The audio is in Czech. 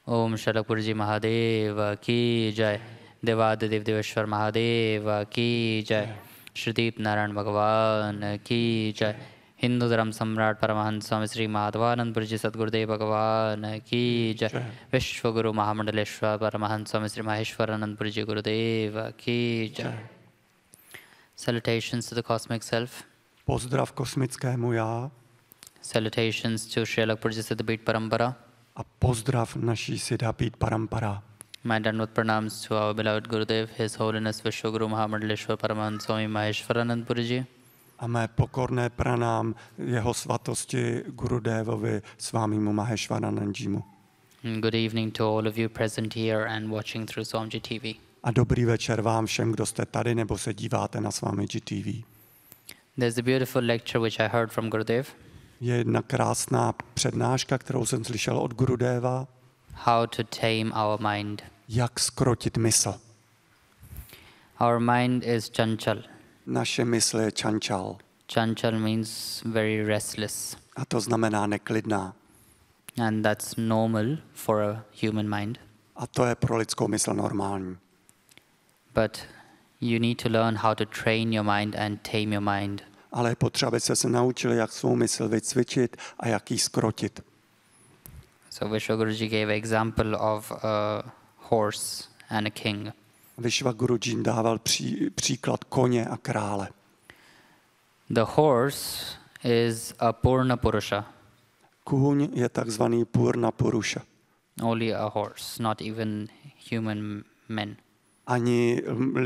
ओम शैलपुरजी महादेव की जय। देवादिदेव देवेश्वर महादेव की जय। श्रीदीप नारायण भगवान की जय। हिंदू धर्म सम्राट परमहंस स्वामी श्री माधवानंदपुर जी सद्गुरुदेव भगवान की जय। विश्वगुरु महामंडलेश्वर परमहंस स्वामी श्री माहेश्वरानंदपुर जी गुरुदेव की जय। Salutations to the cosmic self. Pozdrav kosmickému já. Salutations to Srila Purji Siddhabit Parampara. A pozdrav naší Siddhabit Parampara. My Dandavat pranams to our beloved Gurudev, His Holiness Vishwaguru Mahamandaleshwar Paramahansa Swami Maheshwaranand Purji. A mé pokorné pranám jeho svatosti Gurudevovi Svámimu Maheshwaranandjimu. Good evening to all of you present here and watching through Swamiji TV. A dobrý večer vám všem, kdo jste tady nebo se díváte na Swamiji TV. There's a beautiful lecture which I heard from Gurudev. Je jedna krásná přednáška, kterou jsem slyšel od Gurudeva. How to tame our mind. Jak zkrotit mysl. Our mind is chanchal. Naše mysl je čančal. Chanchal means very restless. A to znamená neklidná. And that's normal for a human mind. A to je pro lidskou mysl normální. But you need to learn how to train your mind and tame your mind. Ale je potřeba, abyste se naučili, jak svou mysl vycvičit a jak ji zkrotit. So Vishwaguruji gave example of a horse and a king. Vishwaguruji dával příklad koně a krále. The horse is a Purna Purusha. Kůň je takzvaný Purna Purusha. Only a horse, not even human men. Ani